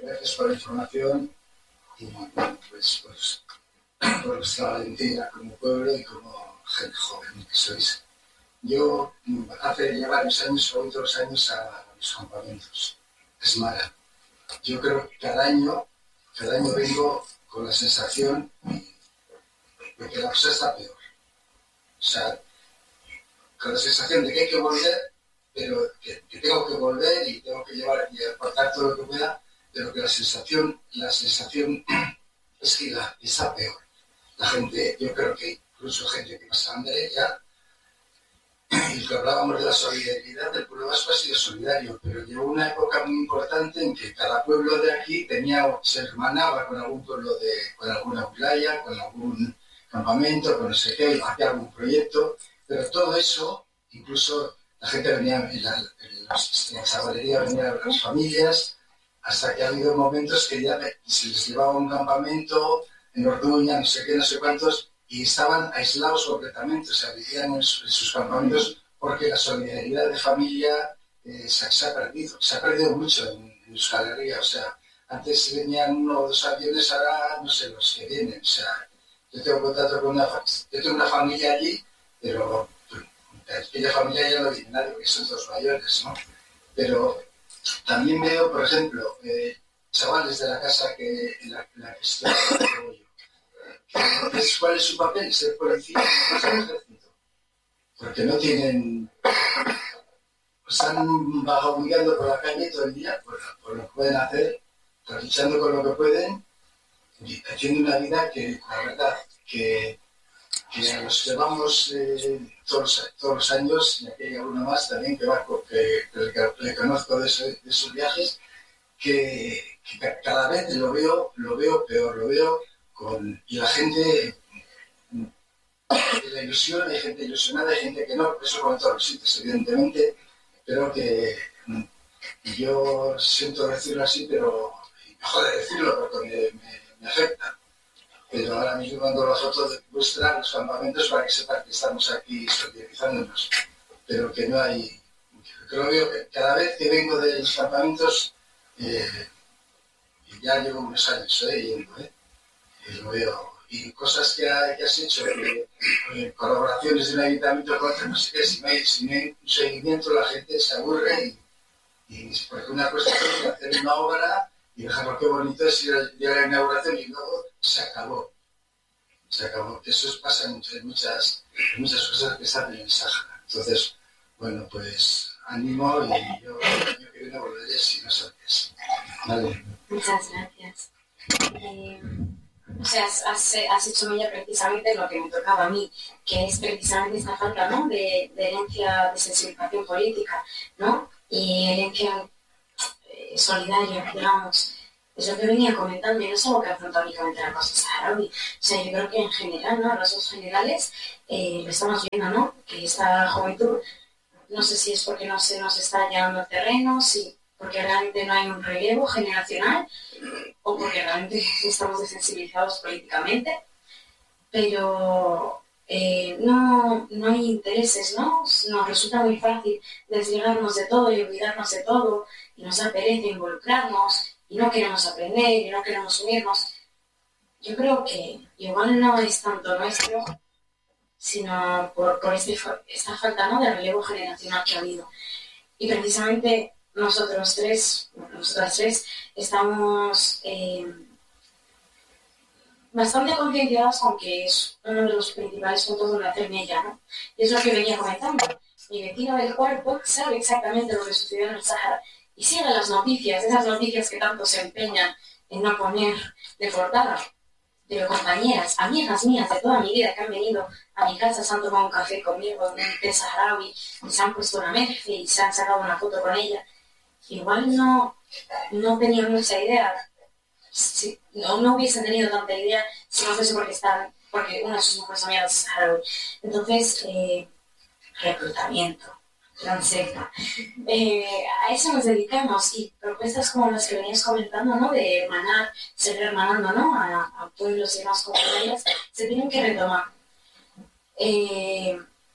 gracias por la información y bueno, pues por vuestra valentía como pueblo y como gente joven que sois. Yo hace ya varios años, voy todos los años a los campamentos. Es mala. Yo creo que cada año vengo con la sensación de que la cosa está peor. O sea, con la sensación de que hay que volver, pero que tengo que volver y tengo que llevar y aportar todo lo que pueda, pero que la sensación es que está peor. La gente, yo creo que incluso gente que pasa hambre ya, y que hablábamos de la solidaridad, el pueblo vasco ha sido solidario, pero llegó una época muy importante en que cada pueblo de aquí se hermanaba con algún pueblo con alguna playa, con algún campamento, con no sé qué, hacía algún proyecto, pero todo eso, incluso la gente venía, en la sabalería venían las familias, hasta que ha habido momentos que ya se les llevaba a un campamento en Orduña, no sé qué, no sé cuántos, y estaban aislados completamente, o sea, vivían en sus campamentos porque la solidaridad de familia se ha perdido mucho en Euskal Herria, o sea, antes venían 1 o 2 aviones, ahora no sé los que vienen, o sea, yo tengo contacto con una familia allí, pero de aquella familia ya no viene nadie, porque son todos mayores, ¿no? Pero también veo, por ejemplo, chavales de la casa en la que estoy, ¿cuál es su papel? Ser policía, no ser ejército. Porque no tienen... Están vagabundeando por la calle todo el día, por lo que pueden hacer, luchando con lo que pueden, y haciendo una vida que, la verdad, que a los que vamos todos los años, y aquí hay alguno más también que le conozco de sus viajes, que cada vez lo veo peor, lo veo y la gente, la ilusión, hay gente ilusionada, hay gente que no, eso como en todos los sitios, evidentemente, pero que yo siento decirlo así, pero me jode decirlo porque me afecta. Pero ahora mismo mando la foto de vuestra los campamentos para que sepan que estamos aquí solidarizándonos, pero que no hay, que lo veo que cada vez que vengo de los campamentos, y ya llevo unos años yendo, lo veo, y cosas que has hecho, colaboraciones de un ayuntamiento con otro, no sé qué, si no hay un seguimiento la gente se aburre y porque una cosa es hacer una obra y dejarlo qué bonito es ir a la inauguración y luego se acabó. Eso pasa en muchas cosas que están en el Sáhara. Entonces, bueno, pues ánimo y yo el año que viene volveré si no sabes. Vale. Muchas gracias. O sea, has hecho mella precisamente lo que me tocaba a mí, que es precisamente esta falta, ¿no?, de herencia de sensibilización política, ¿no?, y herencia solidaria, digamos. Es lo que venía comentando y no es algo que afronta únicamente la causa saharaui. O sea, yo creo que en general, ¿no?, a rasgos generales, lo estamos viendo, ¿no?, que esta juventud, no sé si es porque no se nos está llenando el terreno, si porque realmente no hay un relevo generacional o porque realmente estamos desensibilizados políticamente, pero no hay intereses, ¿no? Nos resulta muy fácil desligarnos de todo y olvidarnos de todo y nos da pereza involucrarnos y no queremos aprender y no queremos unirnos. Yo creo que igual no es tanto nuestro, sino por esta falta, ¿no?, de relevo generacional que ha habido. Y precisamente nosotras tres, estamos bastante concienciadas con que es uno de los principales puntos donde hacer mella, ¿no? Y es lo que venía comentando. Mi vecino del cuerpo sabe exactamente lo que sucedió en el Sáhara y sigue las noticias, esas noticias que tanto se empeñan en no poner de portada. Pero compañeras, amigas mías de toda mi vida que han venido a mi casa, se han tomado un café conmigo en un té saharaui y se han puesto una merce y se han sacado una foto con ella, igual no tenían mucha idea, no hubiesen tenido tanta idea si no fuese porque una de sus mejores amigas es saharaui. Entonces, reclutamiento, transecta. A eso nos dedicamos y propuestas como las que venías comentando, ¿no?, de hermanar, seguir hermanando, ¿no?, a pueblos y demás comunidades, se tienen que retomar.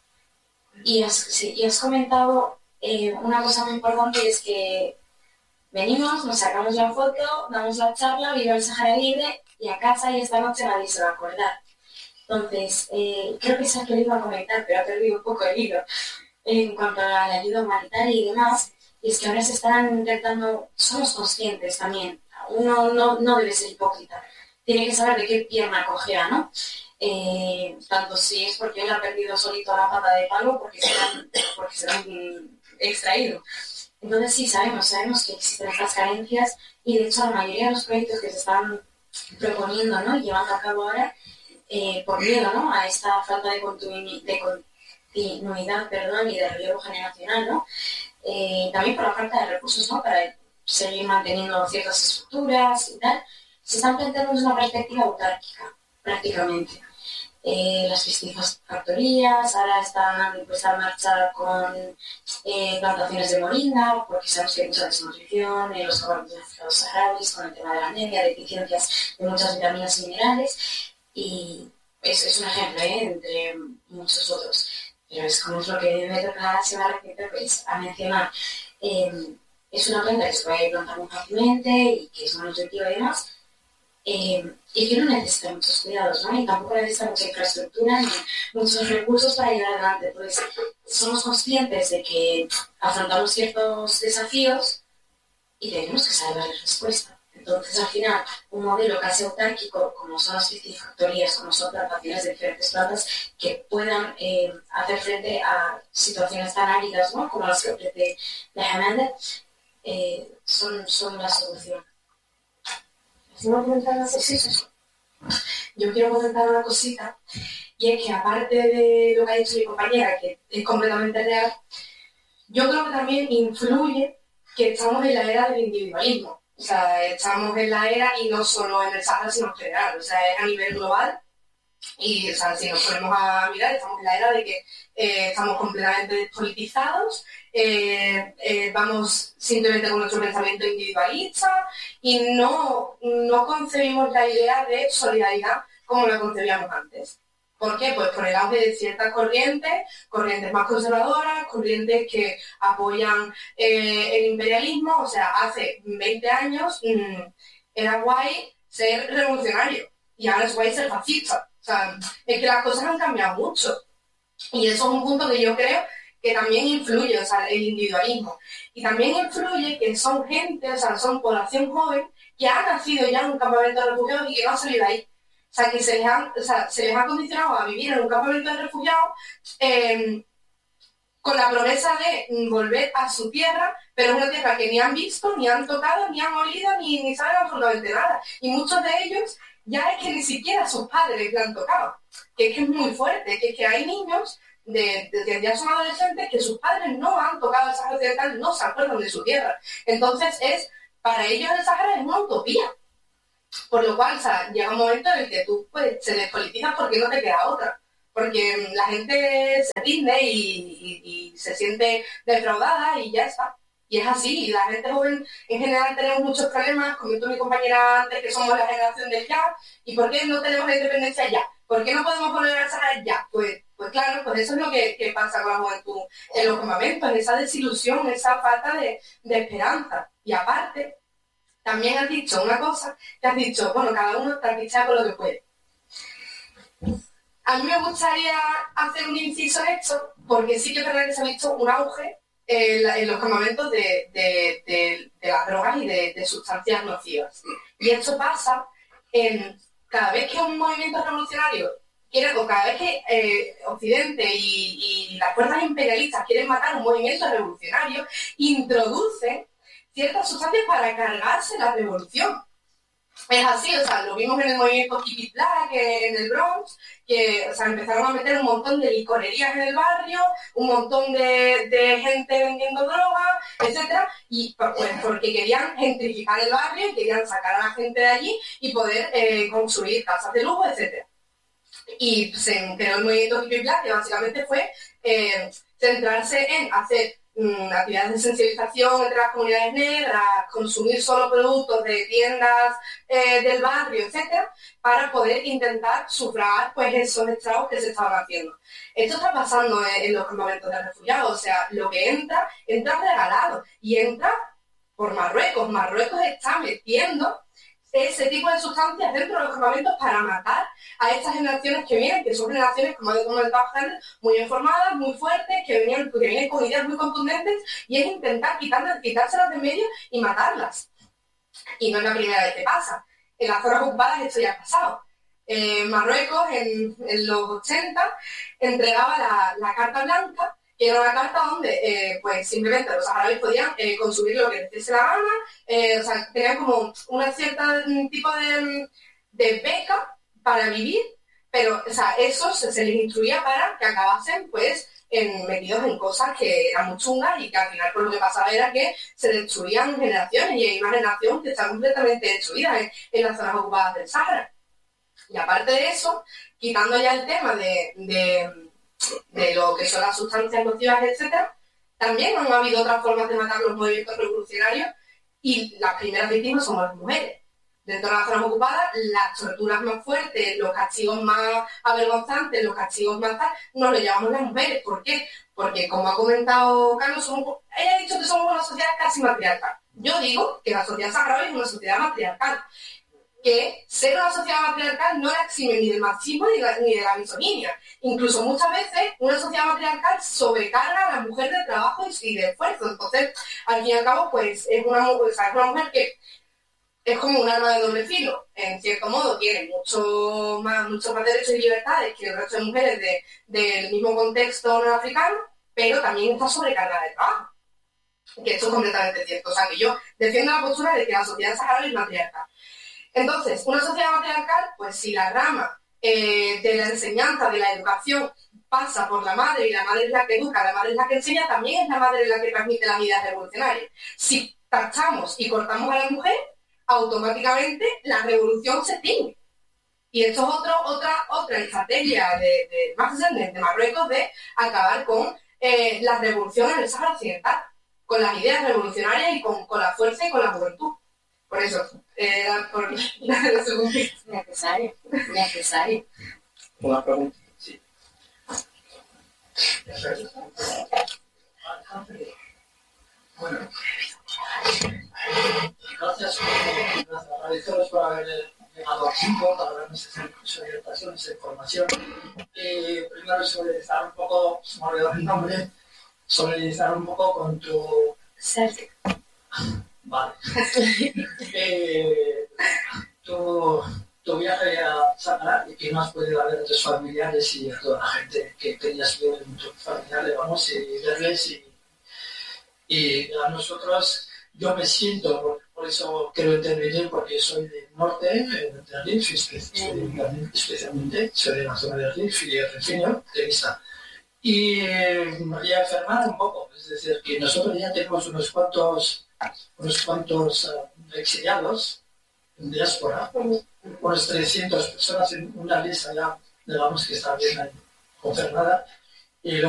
Y has comentado una cosa muy importante, es que venimos, nos sacamos la foto, damos la charla, viva el Sahara Libre y a casa y esta noche nadie se va a acordar. Entonces, creo que es que lo iba a comentar, pero ha perdido un poco el hilo en cuanto a la ayuda humanitaria y demás. Y es que ahora se están intentando, somos conscientes también, uno no debe ser hipócrita, tiene que saber de qué pierna cogea, ¿no? Tanto si es porque él ha perdido solito la pata de palo porque se la han extraído. Entonces sí, sabemos que existen estas carencias y de hecho la mayoría de los proyectos que se están proponiendo, ¿no? Y llevando a cabo ahora por miedo, ¿no? A esta falta de continuidad, y de relevo generacional, ¿no? También por la falta de recursos, ¿no? Para seguir manteniendo ciertas estructuras y tal, se están planteando desde una perspectiva autárquica, prácticamente. Las piscifactorías, ahora están puestas en marcha con plantaciones de moringa, porque sabemos que hay mucha desnutrición en los campos saharauis, con el tema de la anemia, deficiencias de muchas vitaminas y minerales, y es un ejemplo, entre muchos otros. Pero es como es lo que me toca semana reciente pues, a mencionar. Es una planta que se puede plantar muy fácilmente y que es muy nutritiva y demás. Y que no necesita muchos cuidados, ¿no? Y tampoco necesita mucha infraestructura ni muchos recursos para llegar adelante. Entonces, somos conscientes de que afrontamos ciertos desafíos y tenemos que saber darles respuesta. Entonces, al final, un modelo casi autárquico, como son las piscifactorías, como son plantaciones de diferentes plantas, que puedan hacer frente a situaciones tan áridas, ¿no? Como las que ofrece la Jamanda, son la solución. Yo quiero comentar una cosita, y es que aparte de lo que ha dicho mi compañera, que es completamente real, yo creo que también influye que estamos en la era del individualismo. O sea, estamos en la era, y no solo en el Sahara, sino en general, o sea, es a nivel global. Y, o sea, si nos ponemos a mirar, estamos en la era de que estamos completamente despolitizados, vamos simplemente con nuestro pensamiento individualista y no concebimos la idea de solidaridad como la concebíamos antes. ¿Por qué? Pues por el auge de ciertas corrientes más conservadoras, corrientes que apoyan el imperialismo. O sea, hace 20 años era guay ser revolucionario y ahora es guay ser fascista. O sea, es que las cosas han cambiado mucho. Y eso es un punto que yo creo que también influye, o sea, el individualismo. Y también influye que son gente, o sea, son población joven que ha nacido ya en un campamento de refugiados y que no ha salido de ahí. O sea, que se les ha condicionado a vivir en un campamento de refugiados con la promesa de volver a su tierra, pero es una tierra que ni han visto, ni han tocado, ni han olido, ni saben absolutamente nada. Y muchos de ellos ya es que ni siquiera sus padres le han tocado. Que es muy fuerte, que es que hay niños que ya son adolescentes que sus padres no han tocado el Sahara Occidental, no se acuerdan de su tierra. Entonces, para ellos el Sahara es una utopía. Por lo cual, o sea, llega un momento en el que tú pues, se despolitizas porque no te queda otra. Porque la gente se rinde y se siente defraudada y ya está. Y es así, y la gente joven en general tenemos muchos problemas, comentó mi compañera antes que somos la generación del ya, ¿y por qué no tenemos la independencia ya? ¿Por qué no podemos volver al Sahara ya? Pues claro, pues eso es lo que pasa con la juventud en los campamentos, esa desilusión, esa falta de esperanza. Y aparte, también has dicho una cosa, que has dicho, bueno, cada uno trapichea con lo que puede. A mí me gustaría hacer un inciso en esto, porque sí que es verdad que se ha visto un auge en los campamentos de las drogas y de sustancias nocivas. Y esto pasa cada vez que un movimiento revolucionario quiere, o cada vez que Occidente y las fuerzas imperialistas quieren matar un movimiento revolucionario, introducen ciertas sustancias para cargarse la revolución. Es así, o sea, lo vimos en el movimiento Hippie Black, en el Bronx, que, o sea, empezaron a meter un montón de licorerías en el barrio, un montón de gente vendiendo droga, etcétera, y pues porque querían gentrificar el barrio, querían sacar a la gente de allí y poder construir casas de lujo, etcétera. Y se creó el movimiento Hippie Black, que básicamente fue centrarse en hacer actividades de sensibilización entre las comunidades negras, consumir solo productos de tiendas del barrio, etcétera, para poder intentar sufragar pues esos estragos que se estaban haciendo. Esto está pasando en los campamentos de refugiados, o sea, lo que entra regalado y entra por Marruecos. Marruecos está metiendo ese tipo de sustancias dentro de los campamentos para matar a estas generaciones que vienen, que son generaciones, como he comentado antes, muy informadas, muy fuertes, que vienen con ideas muy contundentes, y es intentar quitárselas de medio y matarlas. Y no es la primera vez que pasa. En las zonas ocupadas esto ya ha pasado. Marruecos en los 80 entregaba la Carta Blanca, que era una carta donde pues simplemente los saharauis podían consumir lo que les diese la gana, o sea, tenían como una cierta tipo de beca para vivir, pero o sea, eso se les instruía para que acabasen pues metidos en cosas que eran muy chungas, y que al final pues, lo que pasaba era que se destruían generaciones, y hay una generación que está completamente destruida en las zonas ocupadas del Sáhara. Y aparte de eso, quitando ya el tema de lo que son las sustancias nocivas, etcétera, también han habido otras formas de matar los movimientos revolucionarios, y las primeras víctimas somos las mujeres. Dentro de las zonas ocupadas, las torturas más fuertes, los castigos más avergonzantes, los castigos más tal, nos los llevamos las mujeres. ¿Por qué? Porque, como ha comentado Carlos, ella ha dicho que somos una sociedad casi matriarcal. Yo digo que la sociedad saharaui es una sociedad matriarcal. Que ser una sociedad matriarcal no la exime ni del machismo ni de la misoginia. Incluso muchas veces una sociedad matriarcal sobrecarga a la mujer de trabajo y de esfuerzo. Entonces, al fin y al cabo, pues es una mujer que es como un arma de doble filo. En cierto modo, tiene mucho más derechos y libertades que el resto de mujeres del mismo contexto norafricano, pero también está sobrecargada de trabajo. Que esto es completamente cierto. O sea, que yo defiendo la postura de que la sociedad saharaui es matriarcal. Entonces, una sociedad matriarcal, pues si la rama de la enseñanza, de la educación, pasa por la madre, y la madre es la que educa, la madre es la que enseña, también es la madre la que transmite las ideas revolucionarias. Si tachamos y cortamos a la mujer, automáticamente la revolución se extingue. Y esto es otra estrategia de Marruecos de acabar con la revolución en el Sáhara Occidental, con las ideas revolucionarias y con la fuerza y con la juventud. Por eso, por la segunda. Necesario. Una pregunta. Sí. Bueno. Gracias por haber llegado aquí, por darnos esa orientación, esa información. Primero, solidarizar un poco, se me ha olvidado el nombre, solidarizar un poco con tu... Sergio. Vale. Tu viaje a Sáhara, y que no has podido ver a tus familiares y a toda la gente que querías ver en tu familiares, vamos, y verles, y a nosotros, yo me siento, por eso quiero intervenir, porque soy del norte, de Rif, especialmente, soy de la zona de Rif y de Refiño, de Vista. Y me voy a enfermar un poco, es decir, que nosotros ya tenemos unos cuantos exiliados en diáspora, unos 300 personas en una lista ya, digamos que está bien confirmada, y